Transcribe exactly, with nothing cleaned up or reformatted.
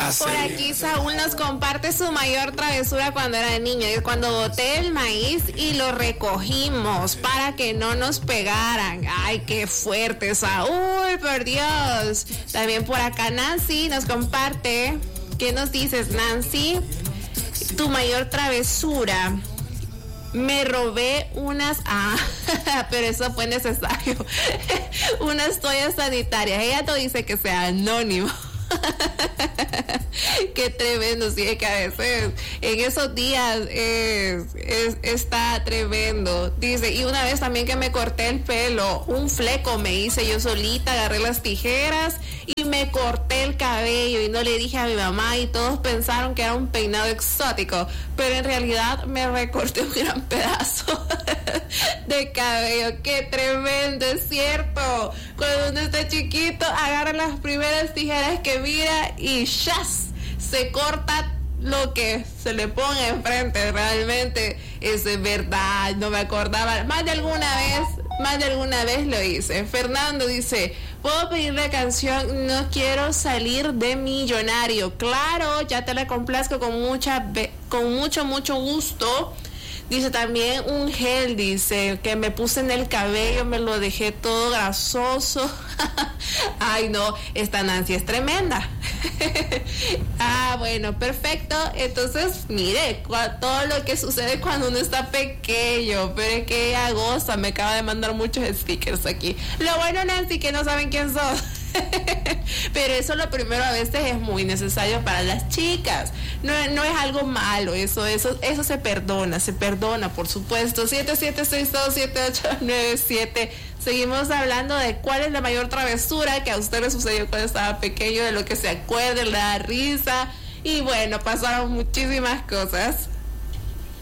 hacer. Por aquí Saúl nos comparte su mayor travesura cuando era niño, y cuando boté el maíz y lo recogimos para que no nos pegaran. Ay, qué fuerte, Saúl, por Dios. También por acá Nancy nos comparte. ¿Qué nos dices, Nancy? Tu mayor travesura. Me robé unas, ah, pero eso fue necesario, unas toallas sanitarias. Ella no dice que sea anónimo. Qué tremendo, sí, es que a veces en esos días es, es, está tremendo. Dice, y una vez también que me corté el pelo, un fleco me hice yo solita, agarré las tijeras y me corté el cabello y no le dije a mi mamá y todos pensaron que era un peinado exótico, pero en realidad me recorté un gran pedazo de cabello. Qué tremendo, es cierto. Cuando uno está chiquito, agarra las primeras tijeras que mira y ¡shas! Se corta lo que se le ponga enfrente. Realmente eso es verdad, no me acordaba. Más de alguna vez, más de alguna vez lo hice. Fernando dice, ¿puedo pedir la canción No quiero salir de millonario? Claro, ya te la complazco con mucha, con mucho, mucho gusto. Dice también un gel, dice, que me puse en el cabello, me lo dejé todo grasoso. Ay, no, esta Nancy es tremenda. Ah, bueno, perfecto. Entonces, mire, todo lo que sucede cuando uno está pequeño. Pero es que ella goza, me acaba de mandar muchos stickers aquí. Lo bueno, Nancy, que no saben quién sos. Pero eso lo primero a veces es muy necesario para las chicas. No, no es algo malo, eso, eso, eso se perdona, se perdona, por supuesto. siete siete seis dos siete ocho nueve siete. Seguimos hablando de cuál es la mayor travesura que a usted le sucedió cuando estaba pequeño, de lo que se acuerde, le da risa. Y bueno, pasaron muchísimas cosas.